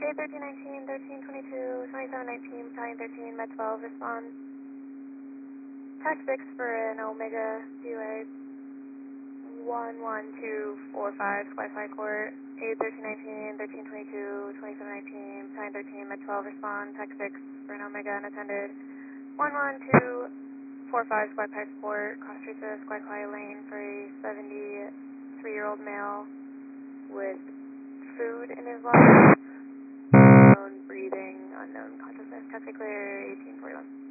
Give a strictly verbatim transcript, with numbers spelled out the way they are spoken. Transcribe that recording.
A thirteen nineteen, thirteen twenty-two, twenty-seven nineteen, battalion thirteen, Med twelve, respond. Tax six for an Omega, D U A one one two four five, Sky Fly Court. A thirteen nineteen, thirteen twenty-two, twenty-seven nineteen, battalion thirteen, Med twelve, respond. Tax six for an Omega, unattended. one one two four five, Sky Fly Court, cross Teresa, Sky Fly Lane for a seventy-three-year-old male with food in his lungs. Unknown breathing, unknown consciousness. Traffic clear, eighteen forty-one.